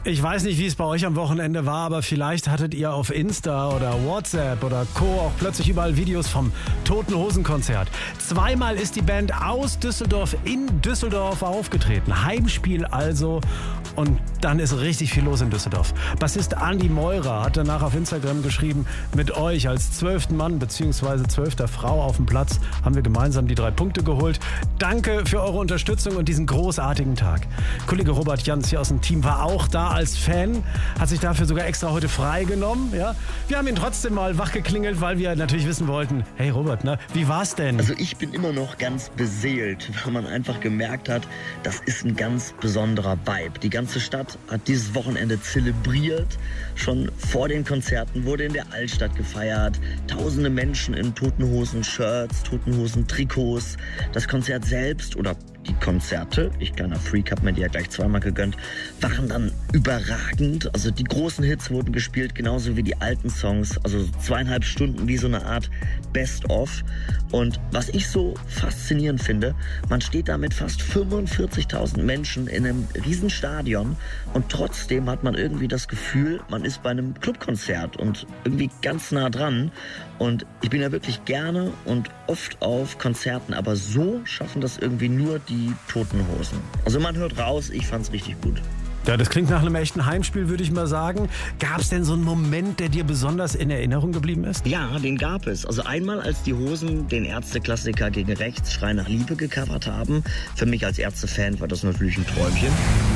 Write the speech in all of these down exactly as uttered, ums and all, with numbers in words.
Ich weiß nicht, wie es bei euch am Wochenende war, aber vielleicht hattet ihr auf Insta oder WhatsApp oder Co. auch plötzlich überall Videos vom Toten Hosen Konzert. Zweimal ist die Band aus Düsseldorf in Düsseldorf aufgetreten. Heimspiel also. Und dann ist richtig viel los in Düsseldorf. Bassist Andi Meurer hat danach auf Instagram geschrieben, mit euch als zwölften Mann bzw. zwölfter Frau auf dem Platz haben wir gemeinsam die drei Punkte geholt. Danke für eure Unterstützung und diesen großartigen Tag. Kollege Robert Jans hier aus dem Team war auch da als Fan, hat sich dafür sogar extra heute freigenommen. Ja? Wir haben ihn trotzdem mal wachgeklingelt, weil wir natürlich wissen wollten, hey Robert, ne, wie war's denn? Also ich bin immer noch ganz beseelt, weil man einfach gemerkt hat, das ist ein ganz besonderer Vibe. Die ganze Stadt hat dieses Wochenende zelebriert. Schon vor den Konzerten wurde in der Altstadt gefeiert. Tausende Menschen in Toten Hosen Shirts, Toten Hosen Trikots. Das Konzert selbst oder die Konzerte, ich kleiner Freak, hab mir die ja gleich zweimal gegönnt, waren dann überragend. Also die großen Hits wurden gespielt, genauso wie die alten Songs. Also zweieinhalb Stunden wie so eine Art Best-of. Und was ich so faszinierend finde, man steht da mit fast fünfundvierzigtausend Menschen in einem riesen Stadion und trotzdem hat man irgendwie das Gefühl, man ist bei einem Clubkonzert und irgendwie ganz nah dran. Und ich bin ja wirklich gerne und oft auf Konzerten, aber so schaffen das irgendwie nur die Toten Hosen. Also man hört raus, ich fand's richtig gut. Ja, das klingt nach einem echten Heimspiel, würde ich mal sagen. Gab es denn so einen Moment, der dir besonders in Erinnerung geblieben ist? Ja, den gab es. Also einmal, als die Hosen den Ärzte-Klassiker Gegen Rechts, Schrei nach Liebe gecovert haben. Für mich als Ärzte-Fan war das natürlich ein Träumchen.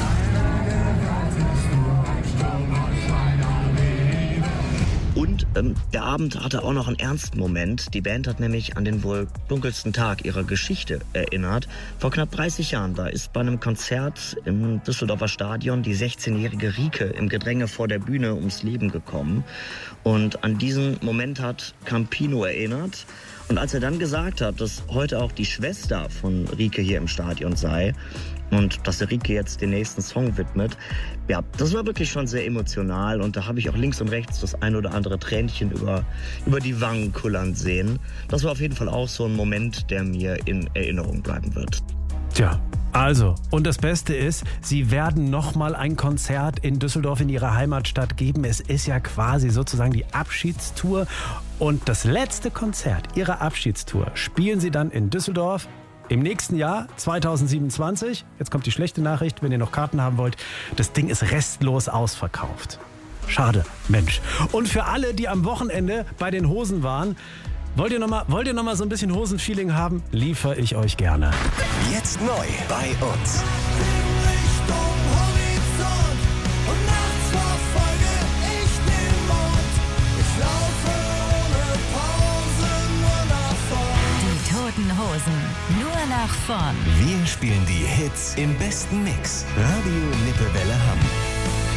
Und ähm, der Abend hatte auch noch einen ernsten Moment. Die Band hat nämlich an den wohl dunkelsten Tag ihrer Geschichte erinnert. Vor knapp dreißig Jahren, da ist bei einem Konzert im Düsseldorfer Stadion die sechzehnjährige Rike im Gedränge vor der Bühne ums Leben gekommen. Und an diesen Moment hat Campino erinnert. Und als er dann gesagt hat, dass heute auch die Schwester von Rike hier im Stadion sei und dass er Rike jetzt den nächsten Song widmet, ja, das war wirklich schon sehr emotional und da habe ich auch links und rechts das ein oder andere Tränchen über, über die Wangen kullern sehen. Das war auf jeden Fall auch so ein Moment, der mir in Erinnerung bleiben wird. Tja, also, und das Beste ist, sie werden nochmal ein Konzert in Düsseldorf in ihrer Heimatstadt geben. Es ist ja quasi sozusagen die Abschiedstour. Und das letzte Konzert ihrer Abschiedstour spielen sie dann in Düsseldorf im nächsten Jahr, zweitausendsiebenundzwanzig. Jetzt kommt die schlechte Nachricht, wenn ihr noch Karten haben wollt. Das Ding ist restlos ausverkauft. Schade, Mensch. Und für alle, die am Wochenende bei den Hosen waren, Wollt ihr nochmal wollt ihr noch mal so ein bisschen Hosenfeeling haben? Liefere ich euch gerne. Jetzt neu bei uns. Die Toten Hosen, nur nach vorn. Wir spielen die Hits im besten Mix. Radio Lippewelle Hamm.